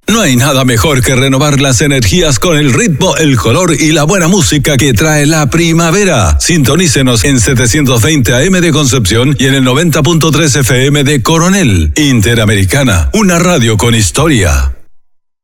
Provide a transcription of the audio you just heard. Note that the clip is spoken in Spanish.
No hay nada mejor que renovar las energías con el ritmo, el color y la buena música que trae la primavera. Sintonícenos en 720 AM de Concepción y en el 90.3 FM de Coronel. Interamericana, una radio con historia.